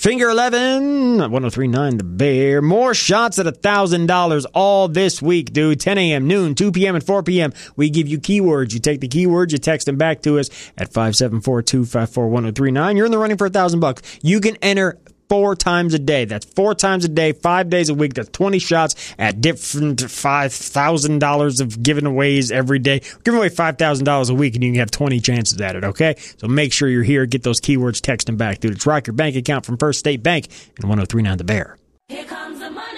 Finger 11, 103.9 The Bear. More shots at $1,000 all this week, dude. 10 a.m., noon, 2 p.m., and 4 p.m. We give you keywords. You take the keywords, you text them back to us at 574-254-1039. You're in the running for $1,000. You can enter 4 times a day. That's 4 times a day, 5 days a week. That's 20 shots at different $5,000 of giveaways every day. We're giving away $5,000 a week, and you can have 20 chances at it, okay? So make sure you're here. Get those keywords, text them back, dude. It's Rock Your Bank Account from First State Bank and 103.9 The Bear. Here comes the money.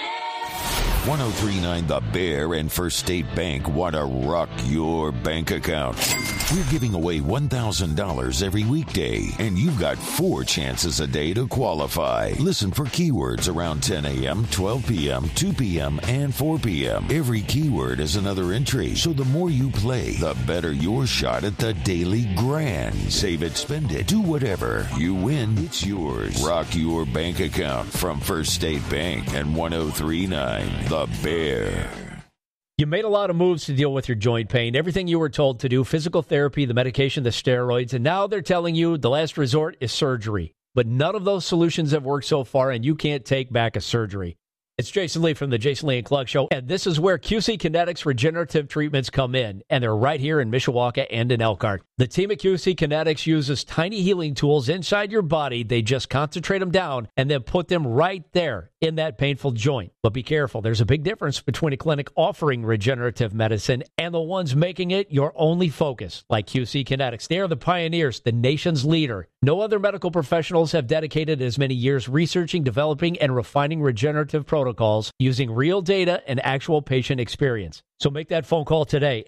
103.9 The Bear and First State Bank want to rock your bank account. We're giving away $1,000 every weekday, and you've got 4 chances a day to qualify. Listen for keywords around 10 a.m., 12 p.m., 2 p.m., and 4 p.m. Every keyword is another entry, so the more you play, the better your shot at the daily grand. Save it, spend it, do whatever. You win, it's yours. Rock your bank account from First State Bank and 103.9 The Bear. You made a lot of moves to deal with your joint pain, everything you were told to do, physical therapy, the medication, the steroids, and now they're telling you the last resort is surgery. But none of those solutions have worked so far, and you can't take back a surgery. It's Jason Lee from the Jason Lee and Clark Show, and this is where QC Kinetics regenerative treatments come in, and they're right here in Mishawaka and in Elkhart. The team at QC Kinetics uses tiny healing tools inside your body. They just concentrate them down and then put them right there in that painful joint. But be careful, there's a big difference between a clinic offering regenerative medicine and the ones making it your only focus, like QC Kinetics. They are the pioneers, the nation's leader. No other medical professionals have dedicated as many years researching, developing, and refining regenerative protocols using real data and actual patient experience. So make that phone call today,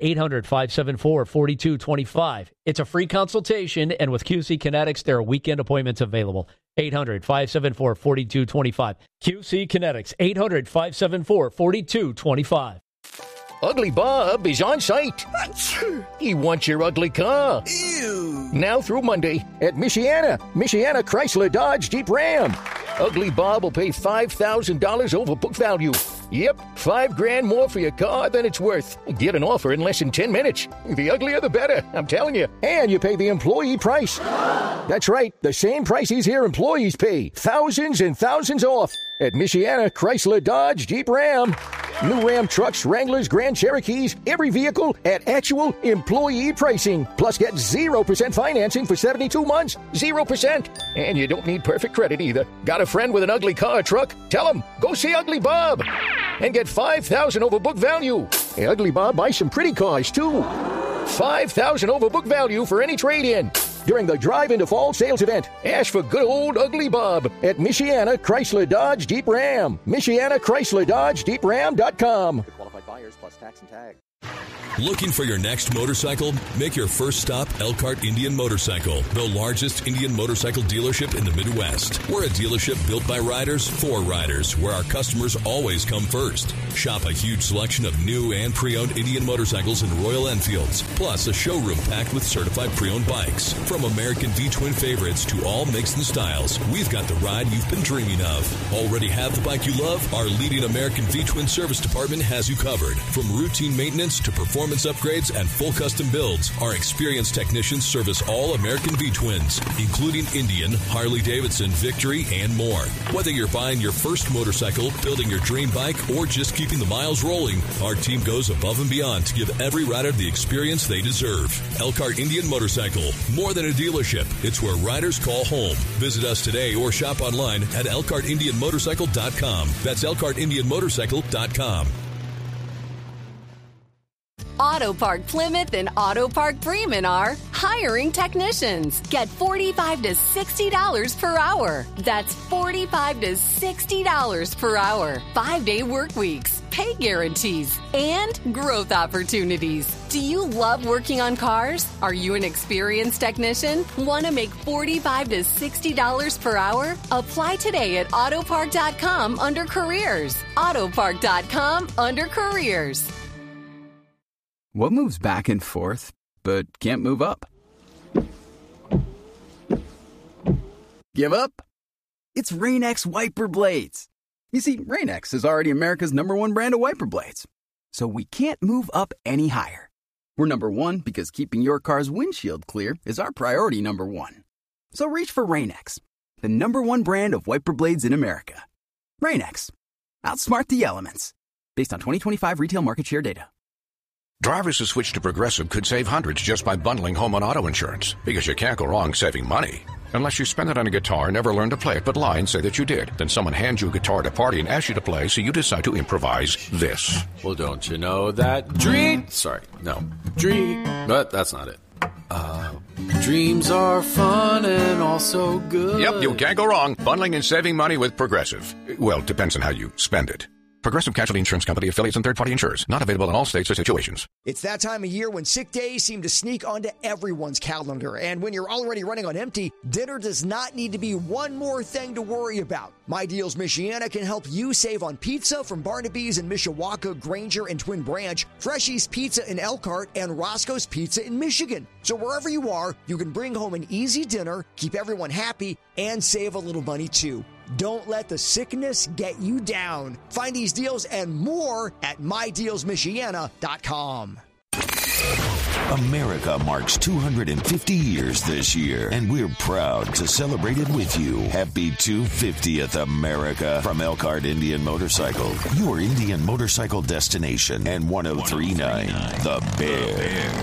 800-574-4225. It's a free consultation, and with QC Kinetics, there are weekend appointments available. 800-574-4225. QC Kinetics, 800-574-4225. Ugly Bob is on site. He wants your ugly car. Ew. Now through Monday at Michiana Chrysler Dodge Jeep Ram. Ugly Bob will pay $5,000 over book value. Yep, $5,000 more for your car than it's worth. Get an offer in less than 10 minutes. The uglier the better, I'm telling you. And you pay the employee price. That's right, the same prices here employees pay. Thousands and thousands off at Michiana Chrysler Dodge Jeep Ram. New Ram trucks, Wranglers, Grand Cherokees, every vehicle at actual employee pricing. Plus get 0% financing for 72 months. 0%. And you don't need perfect credit either. Got a friend with an ugly car or truck? Tell him, go see Ugly Bob. And get $5,000 over book value. Hey, Ugly Bob buys some pretty cars, too. $5,000 over book value for any trade-in. During the Drive into Fall sales event, ask for good old Ugly Bob at Michiana Chrysler Dodge Jeep Ram. Michiana Chrysler Dodge Jeep Ram.com. Qualified buyers plus tax and tag. Looking for your next motorcycle? Make your first stop Elkhart Indian Motorcycle, the largest Indian motorcycle dealership in the Midwest. We're a dealership built by riders for riders, where our customers always come first. Shop a huge selection of new and pre-owned Indian motorcycles and Royal Enfields, plus a showroom packed with certified pre-owned bikes. From American V-Twin favorites to all makes and styles, we've got the ride you've been dreaming of. Already have the bike you love? Our leading American V-Twin service department has you covered. From routine maintenance to performance upgrades and full custom builds, our experienced technicians service all American V-Twins, including Indian, Harley-Davidson, Victory, and more. Whether you're buying your first motorcycle, building your dream bike, or just keeping the miles rolling, our team goes above and beyond to give every rider the experience they deserve. Elkhart Indian Motorcycle, more than a dealership, it's where riders call home. Visit us today or shop online at ElkhartIndianMotorcycle.com. That's ElkhartIndianMotorcycle.com. Auto Park Plymouth and Auto Park Bremen are hiring technicians. Get $45 to $60 per hour. That's $45 to $60 per hour. 5-day work weeks, pay guarantees, and growth opportunities. Do you love working on cars? Are you an experienced technician? Want to make $45 to $60 per hour? Apply today at autopark.com under careers. Autopark.com under careers. What moves back and forth, but can't move up? Give up? It's Rain-X wiper blades. You see, Rain-X is already America's #1 brand of wiper blades. So we can't move up any higher. We're #1 because keeping your car's windshield clear is our priority #1. So reach for Rain-X the #1 brand of wiper blades in America. Rain-X. Outsmart the elements. Based on 2025 retail market share data. Drivers who switch to Progressive could save hundreds just by bundling home and auto insurance, because you can't go wrong saving money. Unless you spend it on a guitar and never learn to play it, but lie and say that you did. Then someone hands you a guitar at a party and asks you to play, so you decide to improvise this. Well, don't you know that but that's not it. Dreams are fun and also good. Yep, you can't go wrong bundling and saving money with Progressive. Well, depends on how you spend it. Progressive Casualty Insurance Company, affiliates, and third-party insurers. Not available in all states or situations. It's that time of year when sick days seem to sneak onto everyone's calendar. And when you're already running on empty, dinner does not need to be one more thing to worry about. My Deals Michiana can help you save on pizza from Barnaby's in Mishawaka, Granger, and Twin Branch, Freshy's Pizza in Elkhart, and Roscoe's Pizza in Michigan. So wherever you are, you can bring home an easy dinner, keep everyone happy, and save a little money too. Don't let the sickness get you down. Find these deals and more at MyDealsMichiana.com. America marks 250 years this year, and we're proud to celebrate it with you. Happy 250th America from Elkhart Indian Motorcycle, your Indian motorcycle destination, and 103.9 The Bear.